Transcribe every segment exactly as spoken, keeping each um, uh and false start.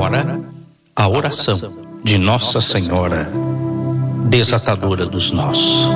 agora a oração de Nossa Senhora, desatadora dos nós.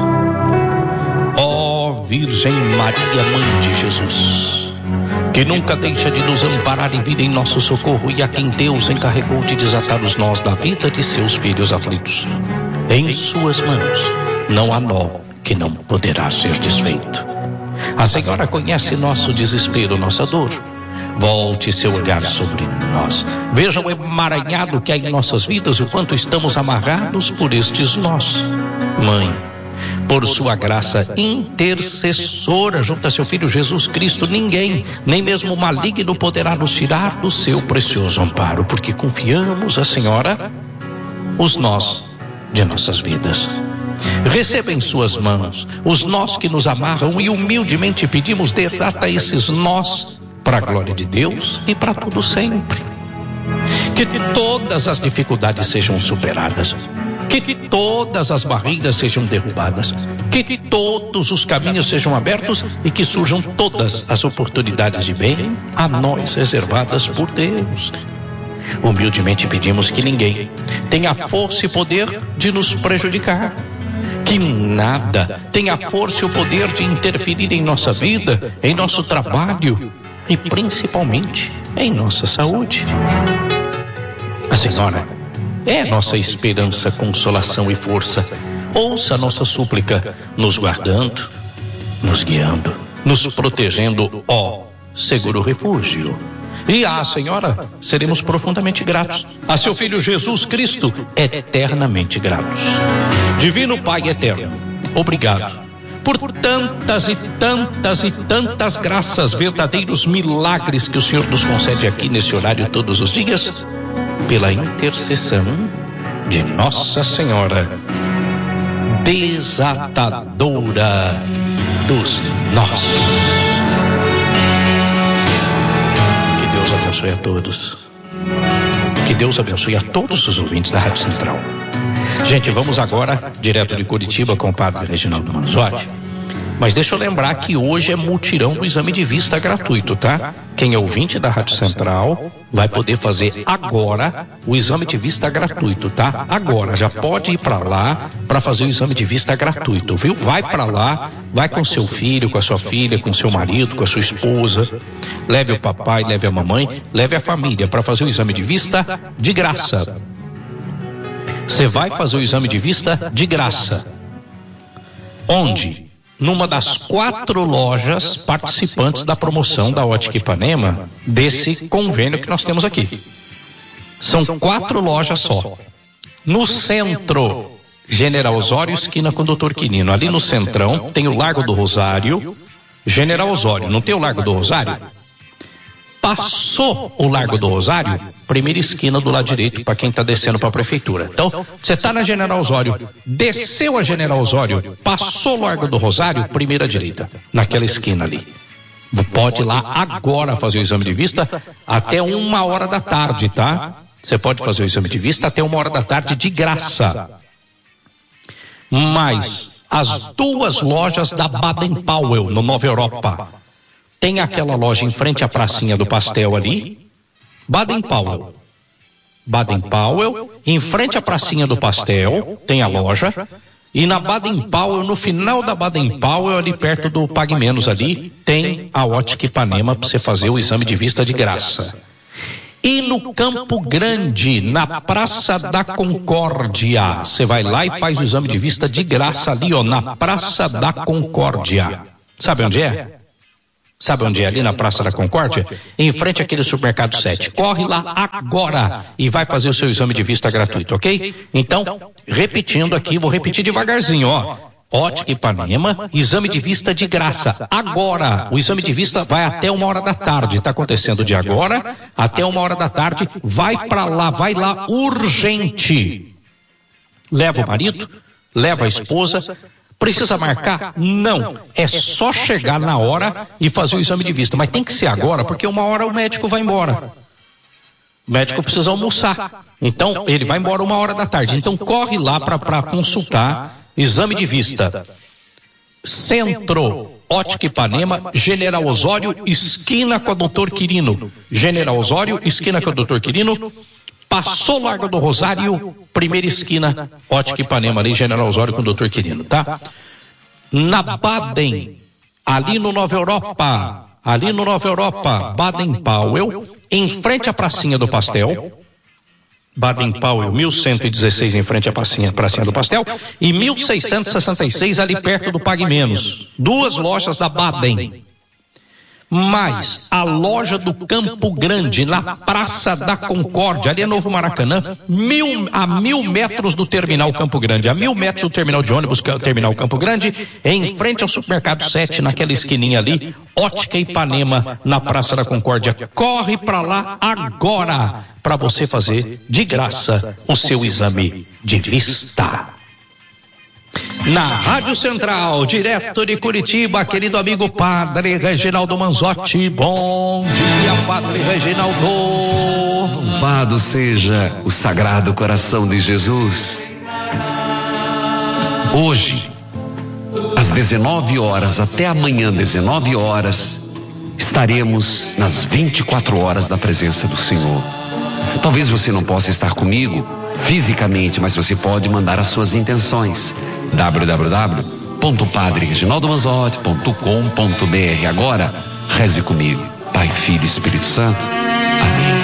Ó Virgem Maria, Mãe de Jesus, que nunca deixa de nos amparar e vir em nosso socorro, e a quem Deus encarregou de desatar os nós da vida de seus filhos aflitos. Em suas mãos não há nó que não poderá ser desfeito. A Senhora conhece nosso desespero, nossa dor. Volte seu olhar sobre nós. Veja o emaranhado que há em nossas vidas, o quanto estamos amarrados por estes nós. Mãe, por sua graça intercessora junto a seu Filho Jesus Cristo, ninguém, nem mesmo o maligno, poderá nos tirar do seu precioso amparo, porque confiamos à Senhora os nós de nossas vidas. Receba em suas mãos os nós que nos amarram e humildemente pedimos: desata esses nós para a glória de Deus e para tudo sempre. Que todas as dificuldades sejam superadas, que todas as barreiras sejam derrubadas, que todos os caminhos sejam abertos e que surjam todas as oportunidades de bem a nós reservadas por Deus. Humildemente pedimos que ninguém tenha força e poder de nos prejudicar, que nada tenha força e o poder de interferir em nossa vida, em nosso trabalho e principalmente em nossa saúde. A Senhora é nossa esperança, consolação e força. Ouça nossa súplica, nos guardando, nos guiando, nos protegendo, ó seguro refúgio. E à Senhora seremos profundamente gratos, a seu Filho Jesus Cristo eternamente gratos. Divino Pai eterno, obrigado por tantas e tantas e tantas graças, verdadeiros milagres que o Senhor nos concede aqui nesse horário todos os dias, pela intercessão de Nossa Senhora, desatadora dos nós. Que Deus abençoe a todos. Que Deus abençoe a todos os ouvintes da Rádio Central. Gente, vamos agora direto de Curitiba com o padre Reginaldo Manzotti. Mas deixa eu lembrar que hoje é mutirão do exame de vista gratuito, tá? Quem é ouvinte da Rádio Central vai poder fazer agora o exame de vista gratuito, tá? Agora, já pode ir para lá para fazer o exame de vista gratuito, viu? Vai para lá, vai com seu filho, com a sua filha, com seu marido, com a sua esposa. Leve o papai, leve a mamãe, leve a família para fazer o exame de vista de graça. Você vai fazer o exame de vista de graça. Onde? Numa das quatro lojas participantes da promoção da Ótica Ipanema, desse convênio que nós temos aqui. São quatro lojas só. No centro, General Osório, esquina com o doutor Quirino. Ali no centrão tem o Largo do Rosário, General Osório. Não tem o Largo do Rosário? Passou o Largo do Rosário, primeira esquina do lado direito para quem está descendo para a prefeitura. Então, você está na General Osório, desceu a General Osório, passou o Largo do Rosário, primeira direita, naquela esquina ali. Pode ir lá agora fazer o exame de vista até uma hora da tarde, tá? Você pode fazer o exame de vista até uma hora da tarde de graça. Mas as duas lojas da Baden Powell, no Nova Europa, tem aquela loja em frente à pracinha do pastel ali, Baden Powell. Baden Powell, em frente à pracinha do pastel, tem a loja. E na Baden Powell, no final da Baden Powell, ali perto do Pague Menos ali, tem a Ótica Ipanema para você fazer o exame de vista de graça. E no Campo Grande, na Praça da Concórdia, você vai lá e faz o exame de vista de graça ali, ó, na Praça da Concórdia. Sabe onde é? Sabe onde é? Ali na Praça da Concórdia? Em frente àquele supermercado sete. Corre lá agora e vai fazer o seu exame de vista gratuito, ok? Então, repetindo aqui, vou repetir devagarzinho, ó. Ótica Ipanema, exame de vista de graça. Agora, o exame de vista vai até uma hora da tarde. Está acontecendo de agora até uma hora da tarde. Vai para lá, vai lá urgente. Leva o marido, leva a esposa. Precisa marcar? Não. É só chegar na hora e fazer o exame de vista. Mas tem que ser agora, porque uma hora o médico vai embora. O médico precisa almoçar. Então, ele vai embora uma hora da tarde. Então, corre lá para consultar. Exame de vista. Centro, Ótica Ipanema, General Osório, esquina com o doutor Quirino. General Osório, esquina com o doutor Quirino. Passou o Largo do Rosário, primeira esquina, Ótica Ipanema, ali, General Osório com o doutor Quirino, tá? Na Baden, ali no Nova Europa, ali no Nova Europa, Baden-Powell, em frente à pracinha do Pastel, Baden-Powell, mil cento e dezesseis, em frente à pracinha, pracinha do Pastel, e mil seiscentos e sessenta e seis, ali perto do Pague Menos. Duas lojas da Baden. Mas a loja do Campo Grande, na Praça da Concórdia, ali é Novo Maracanã, mil, a mil metros do terminal Campo Grande, a mil metros do terminal de ônibus, terminal Campo Grande, em frente ao Supermercado sete, naquela esquininha ali, Ótica Ipanema, na Praça da Concórdia. Corre pra lá agora, para você fazer de graça o seu exame de vista. Na Rádio Central, direto de Curitiba, querido amigo Padre Reginaldo Manzotti. Bom dia, Padre Reginaldo. Louvado seja o Sagrado Coração de Jesus. Hoje, às dezenove horas, até amanhã, dezenove horas, estaremos nas vinte e quatro horas da presença do Senhor. Talvez você não possa estar comigo fisicamente, mas você pode mandar as suas intenções. w w w ponto padre reginaldo manzotti ponto com ponto b r. Agora, reze comigo. Pai, Filho e Espírito Santo. Amém.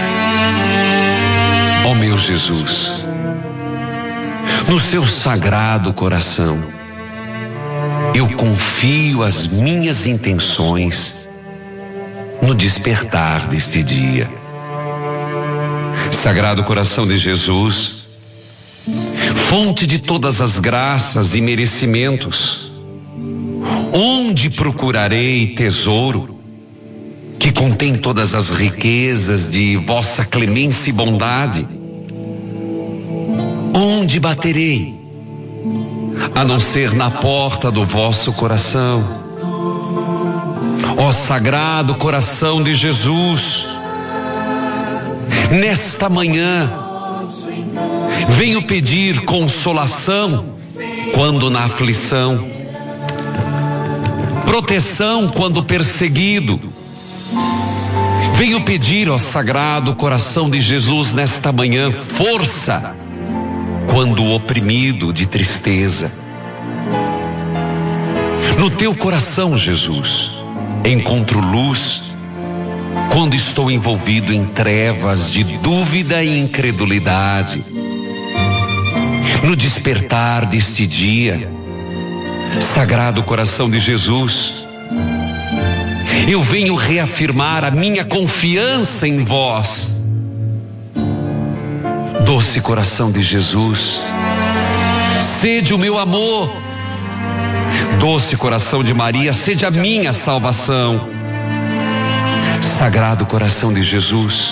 Ó meu Jesus, no seu sagrado coração, eu confio as minhas intenções no despertar deste dia. Sagrado Coração de Jesus, fonte de todas as graças e merecimentos, onde procurarei tesouro que contém todas as riquezas de vossa clemência e bondade? Onde baterei, a não ser na porta do vosso coração? Ó Sagrado Coração de Jesus, nesta manhã, venho pedir consolação quando na aflição, proteção quando perseguido. Venho pedir ao Sagrado Coração de Jesus nesta manhã força quando oprimido de tristeza. No teu coração, Jesus, encontro luz quando estou envolvido em trevas de dúvida e incredulidade. No despertar deste dia, Sagrado Coração de Jesus, eu venho reafirmar a minha confiança em vós. Doce Coração de Jesus, sede o meu amor. Doce Coração de Maria, sede a minha salvação. Sagrado Coração de Jesus,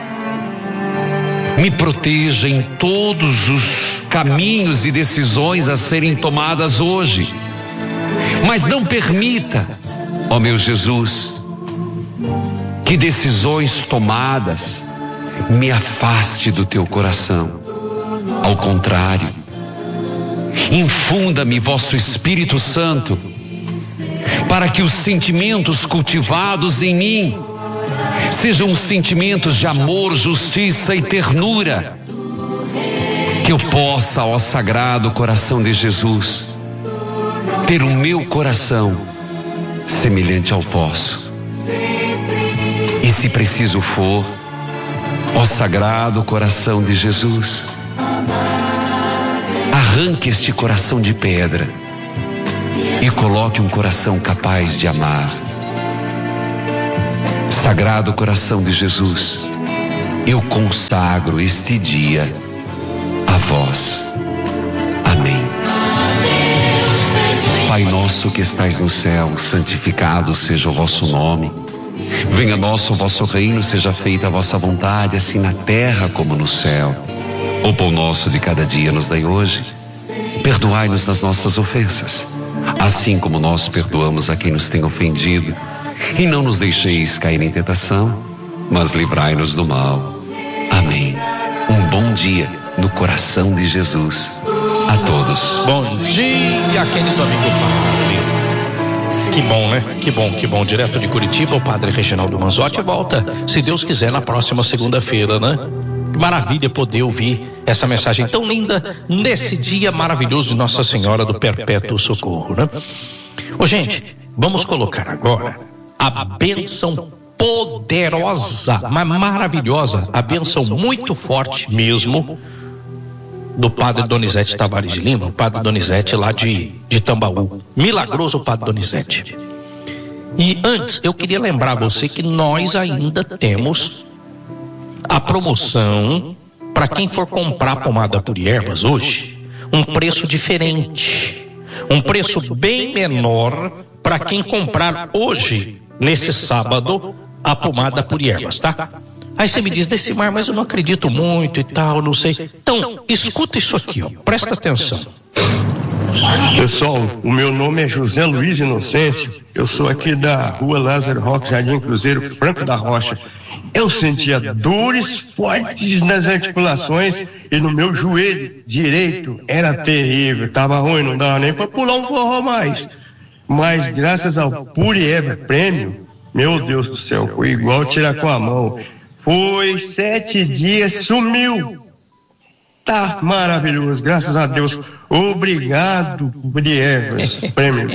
me proteja em todos os caminhos e decisões a serem tomadas hoje, mas não permita, ó meu Jesus, que decisões tomadas me afaste do teu coração. Ao contrário, infunda-me vosso Espírito Santo, para que os sentimentos cultivados em mim sejam sentimentos de amor, justiça e ternura. Que eu possa, ó Sagrado Coração de Jesus, ter o meu coração semelhante ao vosso. E se preciso for, ó Sagrado Coração de Jesus, arranque este coração de pedra e coloque um coração capaz de amar. Sagrado Coração de Jesus, eu consagro este dia a vós. Amém. Pai nosso que estais no céu, santificado seja o vosso nome. Venha a nós o vosso reino, seja feita a vossa vontade, assim na terra como no céu. O pão nosso de cada dia nos dai hoje. Perdoai-nos das nossas ofensas, assim como nós perdoamos a quem nos tem ofendido. E não nos deixeis cair em tentação, mas livrai-nos do mal. Amém. Um bom dia no coração de Jesus a todos. Bom dia, querido amigo Padre. Que bom, né? Que bom, que bom. Direto de Curitiba, o Padre Reginaldo Manzotti volta, se Deus quiser, na próxima segunda-feira, né? Que maravilha poder ouvir essa mensagem tão linda nesse dia maravilhoso de Nossa Senhora do Perpétuo Socorro, né? Ô, gente, vamos colocar agora a bênção poderosa, mas maravilhosa, a bênção muito forte mesmo do Padre Donizete Tavares de Lima, o Padre Donizete lá de, de Tambaú. Milagroso Padre Donizete. E antes, eu queria lembrar você que nós ainda temos a promoção para quem for comprar pomada por ervas hoje, um preço diferente, um preço bem menor para quem comprar hoje, nesse sábado, a pomada por ervas, tá? Aí você me diz, Decimar, mas eu não acredito muito e tal, não sei. Então, escuta isso aqui, ó, presta atenção. Pessoal, o meu nome é José Luiz Inocêncio, eu sou aqui da rua Lázaro Roque, Jardim Cruzeiro, Franco da Rocha. Eu sentia dores fortes nas articulações e no meu joelho direito era terrível, tava ruim, não dava nem para pular um forró mais. Mas graças ao Pure Ever Premium, meu Deus do céu, foi igual tirar com a mão. Foi sete dias, sumiu. Tá maravilhoso, graças a Deus. Obrigado, Pure Ever Premium.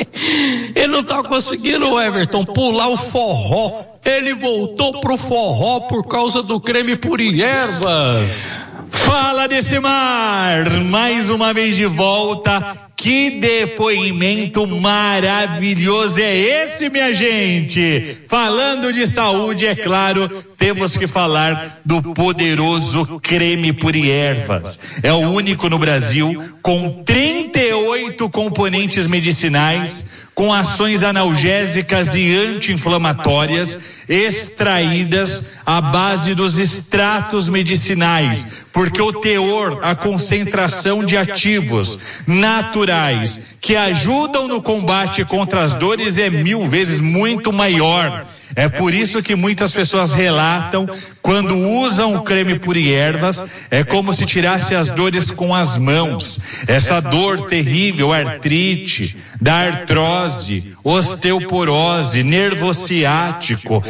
Ele não tá conseguindo, Everton, pular o forró. Ele voltou pro forró por causa do creme Pure Ervas. Fala, Decimar, mais uma vez de volta. Que depoimento maravilhoso é esse, minha gente? Falando de saúde, é claro, temos que falar do poderoso creme Pure Ervas. É o único no Brasil com trinta e oito componentes medicinais, com ações analgésicas e anti-inflamatórias extraídas à base dos extratos medicinais, porque o teor, a concentração de ativos naturais que ajudam no combate contra as dores é mil vezes muito maior. É por isso que muitas pessoas relatam, quando usam o creme Pure Ervas, é como se tirasse as dores com as mãos. Essa dor terrível, artrite, da artrose, osteoporose, nervo ciático,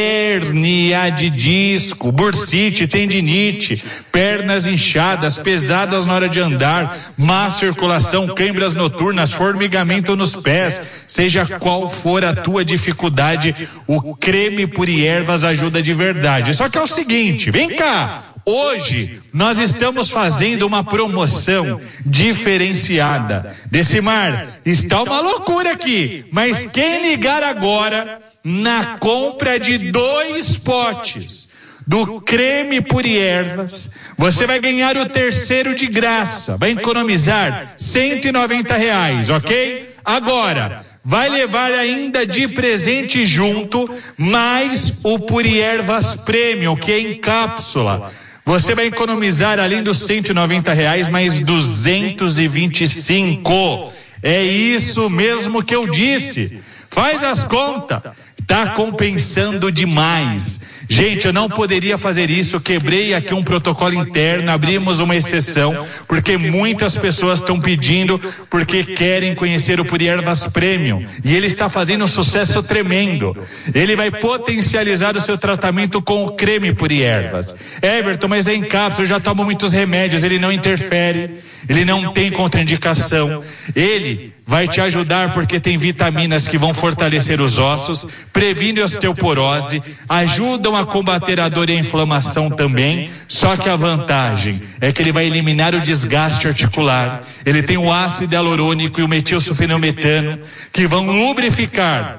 hérnia de disco, bursite, tendinite, pernas inchadas, pesadas na hora de andar, má circulação, câimbras noturnas, formigamento nos pés, seja qual for a tua dificuldade, o creme Pure Ervas ajuda de verdade. Só que é o seguinte, vem cá, hoje nós estamos fazendo uma promoção diferenciada. Decimar, está uma loucura aqui, mas quem ligar agora na compra de dois potes do creme Pure Ervas, você vai ganhar o terceiro de graça, vai economizar cento e noventa reais, ok? Agora, vai levar ainda de presente junto mais o Pure Ervas Premium, que é em cápsula. Você vai economizar, além dos cento e noventa reais, mais duzentos e vinte e cinco. É isso mesmo que eu disse. Faz as contas. Tá compensando demais. Gente, eu não poderia fazer isso, quebrei aqui um protocolo interno, abrimos uma exceção, porque muitas pessoas estão pedindo, porque querem conhecer o Pure Ervas Premium, e ele está fazendo um sucesso tremendo. Ele vai potencializar o seu tratamento com o creme Pure Ervas. Everton, mas é em cápsula, eu já tomo muitos remédios, ele não interfere, ele não tem contraindicação, ele vai te ajudar porque tem vitaminas que vão fortalecer os ossos, previne a osteoporose, ajudam a combater a dor e a inflamação também, só que a vantagem é que ele vai eliminar o desgaste articular, ele tem o ácido hialurônico e o metilsulfenometano, que vão lubrificar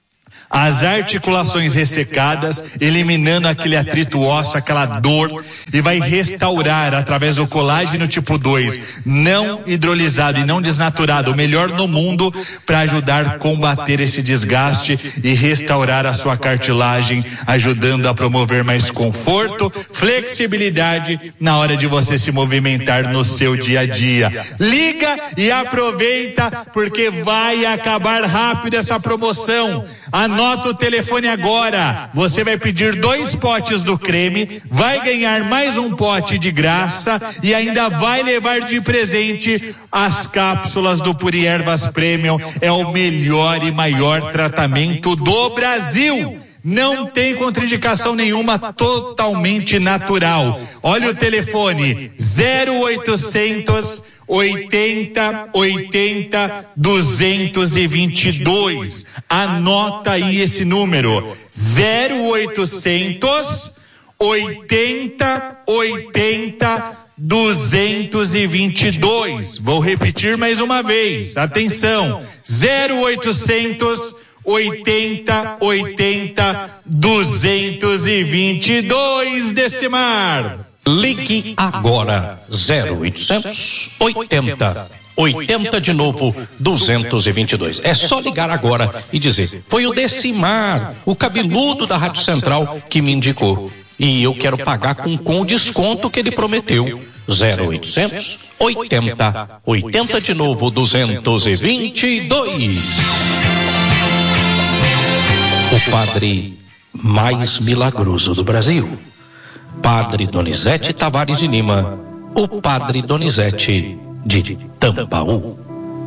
as articulações ressecadas, eliminando aquele atrito ósseo, aquela dor, e vai restaurar através do colágeno tipo dois, não hidrolisado e não desnaturado, o melhor no mundo, para ajudar a combater esse desgaste e restaurar a sua cartilagem, ajudando a promover mais conforto, flexibilidade na hora de você se movimentar no seu dia a dia. Liga e aproveita, porque vai acabar rápido essa promoção. Anota o telefone agora. Você vai pedir dois potes do creme, vai ganhar mais um pote de graça e ainda vai levar de presente as cápsulas do Pure Ervas Premium. É o melhor e maior tratamento do Brasil. não tem contraindicação nenhuma, totalmente natural. Olha o telefone, zero oitocentos oitenta, oitenta, duzentos e vinte e dois. Anota aí esse número, zero oitocentos oitenta, oitenta, duzentos e vinte e dois. Vou repetir mais uma vez, atenção, zero oitocentos oitenta, oitenta, duzentos e vinte e dois, Decimar. Ligue agora, zero oitocentos oitenta, oitenta de novo, duzentos e vinte e dois. É só ligar agora e dizer, foi o Decimar, o cabeludo da Rádio Central, que me indicou. E eu quero pagar com, com o desconto que ele prometeu. zero oitocentos oitenta, oitenta de novo, duzentos e vinte e dois. O padre mais milagroso do Brasil, Padre Donizete Tavares de Lima, o Padre Donizete de Tambaú.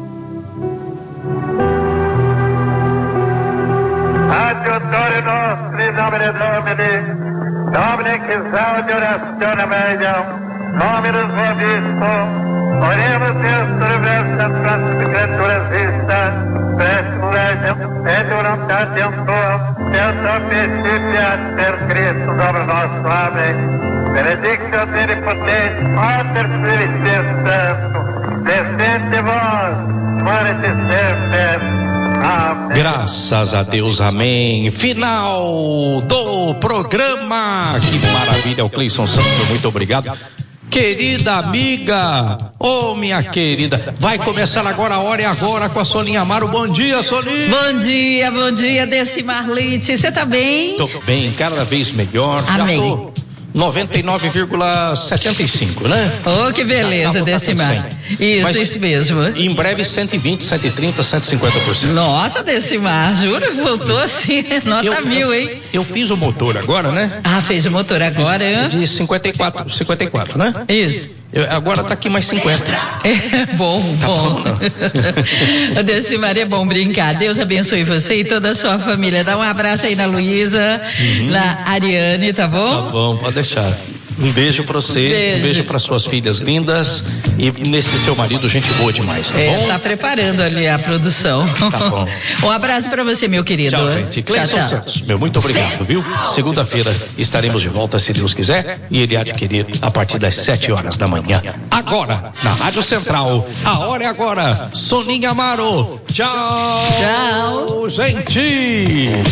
Adjutore nostri nomine Domini, Domine che salve orazione medium, nominus vobisco, oremos Deus reversa trans creaturas vistas, prestum legem, et voluntatem tuam, et principiat per Christus sobre nosso. Amém. Benedictio Omnipotens, Pater Spiritus Sancto, descende vos, morete sempre. Amém. Graças a Deus, amém. Final do programa. Que maravilha, o Cleison Santos, muito obrigado. Querida amiga, ô oh, minha querida, vai começar agora a hora e agora com a Soninha Amaro. Bom dia, Soninha. Bom dia, bom dia, Decimar Leite. Você tá bem? Tô bem, cada vez melhor. Amém. Já tô noventa e nove vírgula setenta e cinco, né? Oh, que beleza, Decimar. Isso, Mas, isso mesmo. Em breve cento e vinte, cento e trinta, cento e cinquenta por cento. Nossa, Decimar, juro, voltou assim, nota eu, mil, hein? Eu fiz o motor agora, né? Ah, fez o motor agora, hein? De cinquenta e quatro, cinquenta e quatro, né? Isso. Eu, agora tá aqui mais cinquenta. É, bom, Tá bom. bom Decimar, é bom brincar. Deus abençoe você e toda a sua família. Dá um abraço aí na Luísa, uhum. na Ariane, tá bom? Tá bom, pode deixar. Um beijo pra você, beijo. um beijo para suas filhas lindas e nesse seu marido, gente boa demais, tá é, bom? Tá preparando ali a produção. Tá bom. Um abraço pra você, meu querido. Tchau, gente. Cleison tchau, tchau. Santos, meu muito obrigado, certo. Viu? Segunda-feira estaremos de volta, se Deus quiser, e ele há de querer a partir das sete horas da manhã. Agora, na Rádio Central, a hora é agora. Soninha Amaro. Tchau. Tchau. Gente.